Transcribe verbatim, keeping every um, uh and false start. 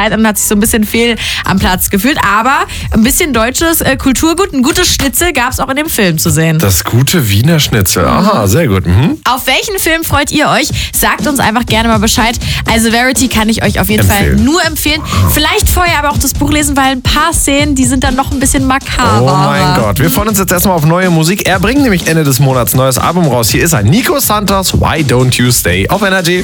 Zeit und hat sich so ein bisschen fehl am Platz gefühlt. Aber ein bisschen deutsches äh, Kulturgut, ein gutes Schnitzel gab es auch in dem Film zu sehen. Das gute Wiener Schnitzel. Aha, sehr gut. Mhm. Auf welchen Film freut ihr euch? Sagt uns einfach gerne mal Bescheid. Also Verity kann ich euch auf jeden Empfehlen. Fall nur empfehlen. Vielleicht vorher aber auch das Buch lesen, weil ein paar Szenen, die sind dann noch ein bisschen makaber. Oh mein Gott. Wir freuen uns jetzt erstmal auf neue Musik. Er bringt nämlich Ende des Monats ein neues Album raus. Hier ist er. Nico Santos, Why Don't You Stay auf Energy.